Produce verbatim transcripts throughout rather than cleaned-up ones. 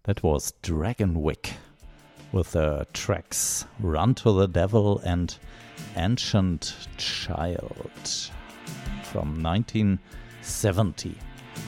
That was Dragonwick with the tracks Run to the Devil and Ancient Child from nineteen seventy.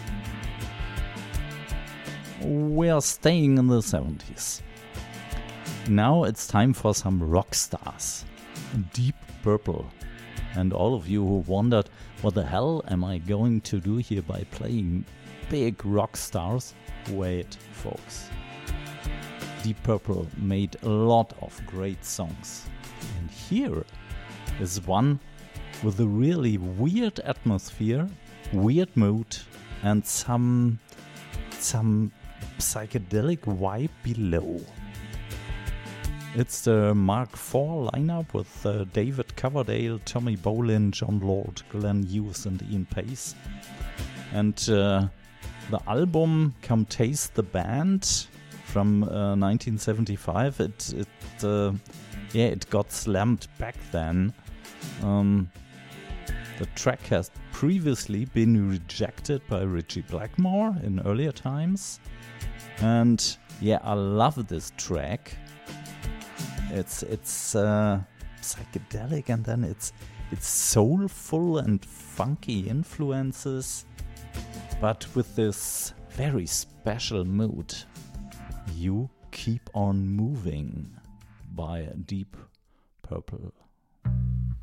We're staying in the seventies. Now it's time for some rock stars. Deep Purple. And all of you who wondered, what the hell am I going to do here by playing big rock stars? Wait, folks. Deep Purple made a lot of great songs. And here is one with a really weird atmosphere, weird mood, and some, some psychedelic vibe below. It's the Mark four lineup with uh, David Coverdale, Tommy Bolin, John Lord, Glenn Hughes, and Ian Pace. And uh, the album Come Taste the Band from uh, nineteen seventy-five. It, it uh, yeah, it got slammed back then. Um, the track has previously been rejected by Ritchie Blackmore in earlier times. And yeah, I love this track. It's it's uh, psychedelic, and then it's it's soulful and funky influences, but with this very special mood. You Keep on Moving by Deep Purple.